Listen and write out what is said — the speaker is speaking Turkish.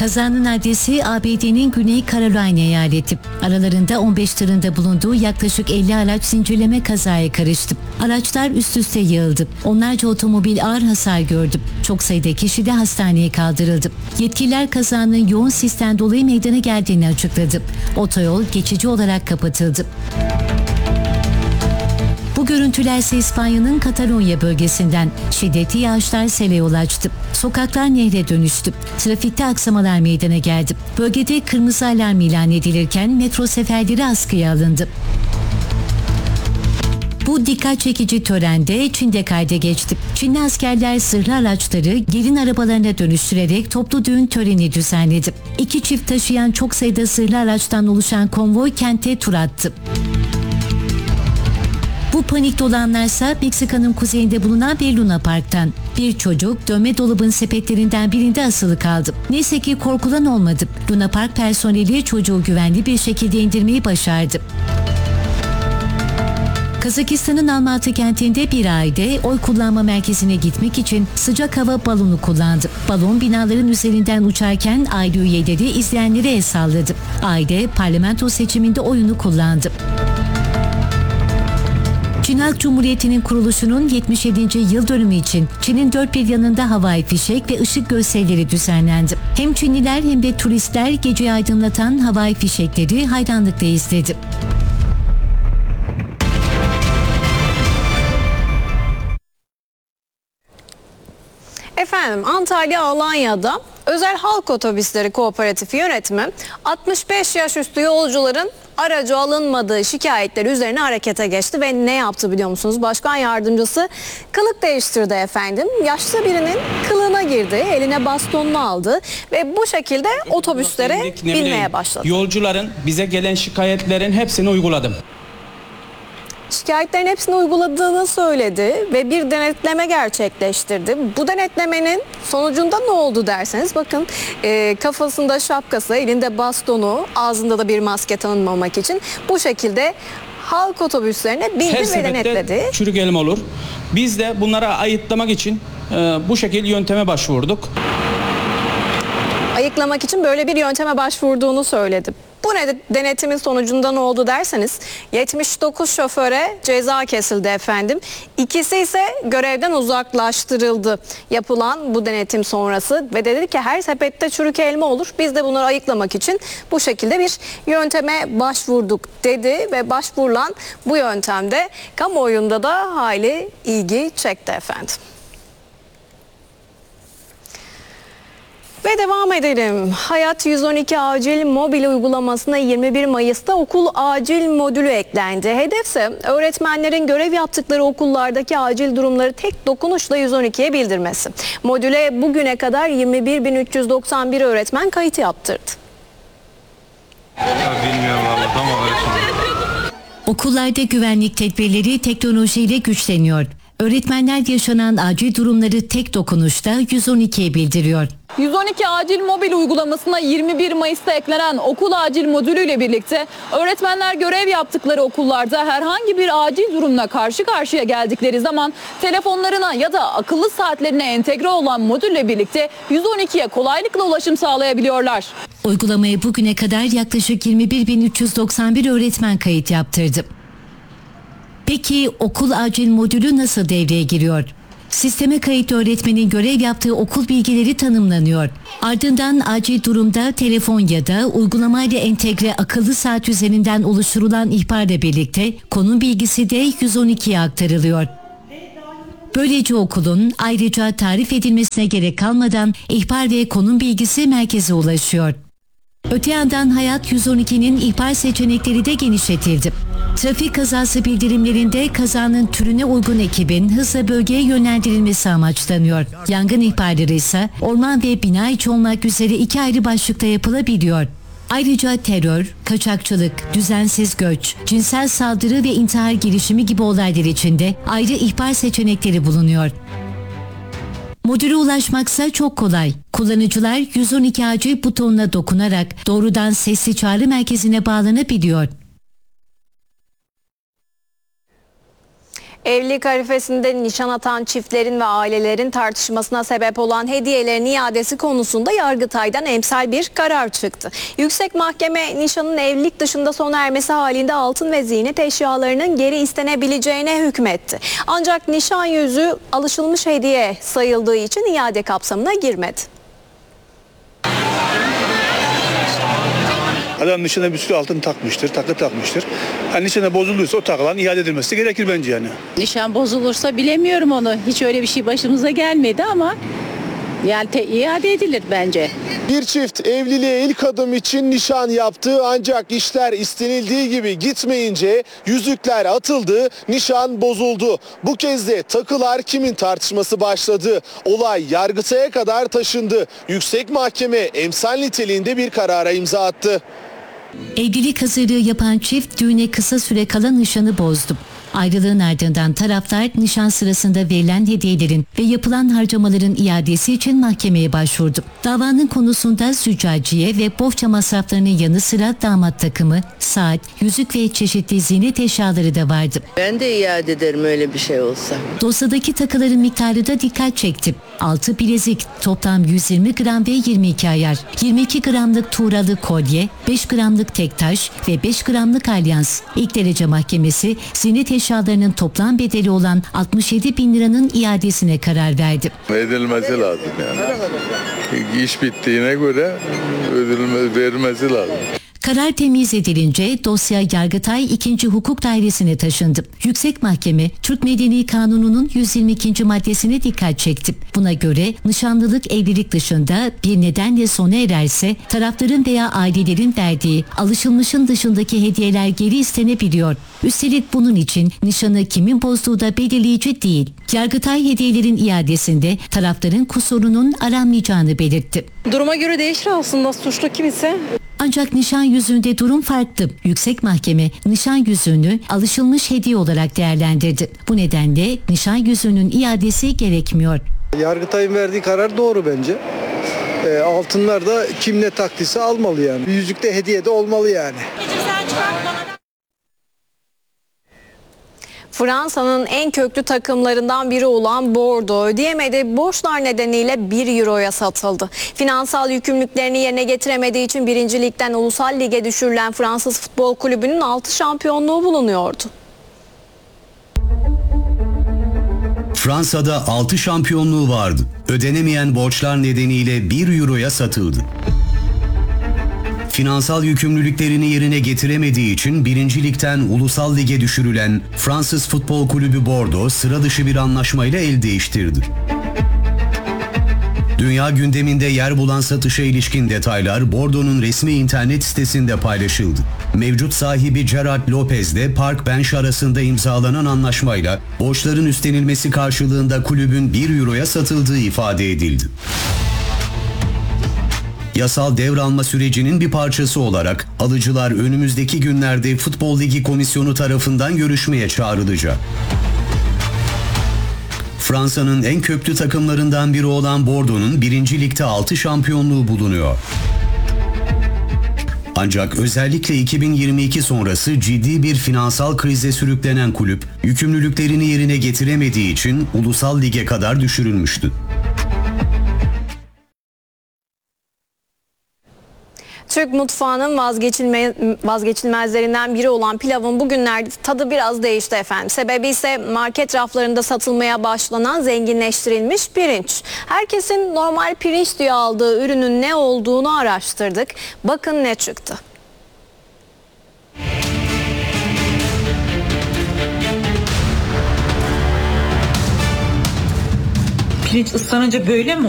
Kazanın adresi ABD'nin Güney Carolina eyaleti. Aralarında 15 tırında bulunduğu yaklaşık 50 araç zincirleme kazaya karıştı. Araçlar üst üste yığıldı. Onlarca otomobil ağır hasar gördü. Çok sayıda kişi de hastaneye kaldırıldı. Yetkililer kazanın yoğun sisten dolayı meydana geldiğini açıkladı. Otoyol geçici olarak kapatıldı. Bu görüntüler ise İspanya'nın Katalonya bölgesinden. Şiddetli yağışlar sele yol açtı. Sokaklar nehre dönüştü. Trafikte aksamalar meydana geldi. Bölgede kırmızı alarm ilan edilirken metro seferleri askıya alındı. Bu dikkat çekici törende Çin'de kayda geçti. Çinli askerler zırhlı araçları gelin arabalarına dönüştürerek toplu düğün töreni düzenledi. 2 çift taşıyan çok sayıda zırhlı araçtan oluşan konvoy kente tur attı. Bu panikte olanlarsa Meksika'nın kuzeyinde bulunan bir Luna Park'tan. Bir çocuk dönme dolabın sepetlerinden birinde asılı kaldı. Neyse ki korkulan olmadı. Luna Park personeli çocuğu güvenli bir şekilde indirmeyi başardı. Kazakistan'ın Almatı kentinde bir aile oy kullanma merkezine gitmek için sıcak hava balonu kullandı. Balon binaların üzerinden uçarken aile üyeleri izleyenlere el salladı. Aile parlamento seçiminde oyunu kullandı. Çin Halk Cumhuriyeti'nin kuruluşunun 77. yıl dönümü için Çin'in dört bir yanında havai fişek ve ışık gösterileri düzenlendi. Hem Çinliler hem de turistler geceyi aydınlatan havai fişekleri hayranlıkla izledi. Efendim, Antalya Alanya'da Özel Halk Otobüsleri Kooperatifi yönetimi 65 yaş üstü yolcuların aracı alınmadığı şikayetleri üzerine harekete geçti ve ne yaptı biliyor musunuz? Başkan yardımcısı kılık değiştirdi efendim. Yaşlı birinin kılığına girdi, eline bastonunu aldı ve bu şekilde otobüslere binmeye başladı. Yolcuların bize gelen şikayetlerin hepsini uyguladım. Şikayetlerin hepsini uyguladığını söyledi ve bir denetleme gerçekleştirdi. Bu denetlemenin sonucunda ne oldu derseniz bakın kafasında şapkası, elinde bastonu, ağzında da bir maske tanınmamak için bu şekilde halk otobüslerine bindi ve denetledi. Çürük elma olur. Biz de bunlara ayıtlamak için bu şekilde yönteme başvurduk. Ayıklamak için böyle bir yönteme başvurduğunu söyledi. Bu denetimin sonucunda ne oldu derseniz 79 şoföre ceza kesildi efendim. İkisi ise görevden uzaklaştırıldı yapılan bu denetim sonrası ve dedi ki her sepette çürük elma olur. Biz de bunları ayıklamak için bu şekilde bir yönteme başvurduk dedi ve başvurulan bu yöntemde kamuoyunda da hayli ilgi çekti efendim. Ve devam edelim. Hayat 112 acil mobil uygulamasına 21 Mayıs'ta okul acil modülü eklendi. Hedefse öğretmenlerin görev yaptıkları okullardaki acil durumları tek dokunuşla 112'ye bildirmesi. Modüle bugüne kadar 21.391 öğretmen kayıt yaptırdı. Bilmiyorum valla, tam olarak. Okullarda güvenlik tedbirleri teknolojiyle güçleniyor. Öğretmenler yaşanan acil durumları tek dokunuşta 112'ye bildiriyor. 112 acil mobil uygulamasına 21 Mayıs'ta eklenen okul acil modülüyle birlikte öğretmenler görev yaptıkları okullarda herhangi bir acil durumla karşı karşıya geldikleri zaman telefonlarına ya da akıllı saatlerine entegre olan modülle birlikte 112'ye kolaylıkla ulaşım sağlayabiliyorlar. Uygulamaya bugüne kadar yaklaşık 21.391 öğretmen kayıt yaptırdı. Peki okul acil modülü nasıl devreye giriyor? Sisteme kayıt öğretmenin görev yaptığı okul bilgileri tanımlanıyor. Ardından acil durumda telefon ya da uygulamayla entegre akıllı saat üzerinden oluşturulan ihbarla birlikte konum bilgisi de 112'ye aktarılıyor. Böylece okulun ayrıca tarif edilmesine gerek kalmadan ihbar ve konum bilgisi merkeze ulaşıyor. Öte yandan Hayat 112'nin ihbar seçenekleri de genişletildi. Trafik kazası bildirimlerinde kazanın türüne uygun ekibin hızla bölgeye yönlendirilmesi amaçlanıyor. Yangın ihbarları ise orman ve bina içi olmak üzere 2 ayrı başlıkta yapılabiliyor. Ayrıca terör, kaçakçılık, düzensiz göç, cinsel saldırı ve intihar girişimi gibi olaylar içinde ayrı ihbar seçenekleri bulunuyor. Modüle ulaşmaksa çok kolay. Kullanıcılar 112 acil butonuna dokunarak doğrudan sesli çağrı merkezine bağlanabiliyor. Evlilik arifesinde nişan atan çiftlerin ve ailelerin tartışmasına sebep olan hediyelerin iadesi konusunda Yargıtay'dan emsal bir karar çıktı. Yüksek Mahkeme nişanın evlilik dışında sona ermesi halinde altın ve ziynet eşyalarının geri istenebileceğine hükmetti. Ancak nişan yüzüğü alışılmış hediye sayıldığı için iade kapsamına girmedi. Adam nişana bir sürü altın takmıştır, takı takmıştır. Hani nişana bozulduysa o takılan iade edilmesi gerekir bence yani. Nişan bozulursa bilemiyorum onu. Hiç öyle bir şey başımıza gelmedi ama yani iade edilir bence. Bir çift evliliğe ilk adım için nişan yaptı ancak işler istenildiği gibi gitmeyince yüzükler atıldı, nişan bozuldu. Bu kez de takılar kimin tartışması başladı. Olay Yargıtay'a kadar taşındı. Yüksek Mahkeme emsal niteliğinde bir karara imza attı. Evlilik hazırlığı yapan çift düğüne kısa süre kala nişanı bozdu. Ayrılığın ardından taraflar nişan sırasında verilen hediyelerin ve yapılan harcamaların iadesi için mahkemeye başvurdu. Davanın konusunda züccaciye ve bohça masraflarının yanı sıra damat takımı, saat, yüzük ve çeşitli ziynet eşyaları da vardı. Ben de iade ederim öyle bir şey olsa. Dosyadaki takıların miktarı da dikkat çekti. 6 bilezik, toplam 120 gram ve 22 ayar, 22 gramlık tuğralı kolye, 5 gramlık tek taş ve 5 gramlık alyans. İlk derece mahkemesi ziynet eşyalarının toplam bedeli olan 67 bin liranın iadesine karar verdi. Edilmesi lazım yani. İş bittiğine göre verilmesi lazım. Karar temiz edilince dosya Yargıtay 2. Hukuk Dairesi'ne taşındı. Yüksek Mahkeme Türk Medeni Kanunu'nun 122. maddesine dikkat çekti. Buna göre nişanlılık evlilik dışında bir nedenle sona ererse tarafların veya ailelerin verdiği alışılmışın dışındaki hediyeler geri istenebiliyor. Üstelik bunun için nişanı kimin bozduğu da belirleyici değil. Yargıtay hediyelerin iadesinde tarafların kusurunun aranmayacağını belirtti. Duruma göre değişir aslında, suçlu kim ise. Ancak nişan yüzüğünde durum farklı. Yüksek Mahkeme nişan yüzüğünü alışılmış hediye olarak değerlendirdi. Bu nedenle nişan yüzüğünün iadesi gerekmiyor. Yargıtay'ın verdiği karar doğru bence. Altınlar da kim ne taktıysa almalı yani. Yüzük de hediye de olmalı yani. Fransa'nın en köklü takımlarından biri olan Bordeaux ödeyemediği borçlar nedeniyle 1 euroya satıldı. Finansal yükümlülüklerini yerine getiremediği için 1. Lig'den Ulusal Lig'e düşürülen Fransız Futbol Kulübü'nün 6 şampiyonluğu bulunuyordu. Fransa'da 6 şampiyonluğu vardı. Ödenemeyen borçlar nedeniyle 1 euroya satıldı. Finansal yükümlülüklerini yerine getiremediği için 1. Lig'den Ulusal Lig'e düşürülen Fransız Futbol Kulübü Bordeaux sıra dışı bir anlaşmayla el değiştirdi. Dünya gündeminde yer bulan satışa ilişkin detaylar Bordeaux'un resmi internet sitesinde paylaşıldı. Mevcut sahibi Gerard Lopez ile Park Bench arasında imzalanan anlaşmayla borçların üstlenilmesi karşılığında kulübün 1 euroya satıldığı ifade edildi. Yasal devralma sürecinin bir parçası olarak alıcılar önümüzdeki günlerde Futbol Ligi Komisyonu tarafından görüşmeye çağrılacak. Fransa'nın en köklü takımlarından biri olan Bordeaux'un 1. Lig'de 6 şampiyonluğu bulunuyor. Ancak özellikle 2022 sonrası ciddi bir finansal krize sürüklenen kulüp, yükümlülüklerini yerine getiremediği için Ulusal Lig'e kadar düşürülmüştü. Türk mutfağının vazgeçilmezlerinden biri olan pilavın bugünlerde tadı biraz değişti efendim. Sebebi ise market raflarında satılmaya başlanan zenginleştirilmiş pirinç. Herkesin normal pirinç diye aldığı ürünün ne olduğunu araştırdık. Bakın ne çıktı. Pirinç ıslanınca böyle mi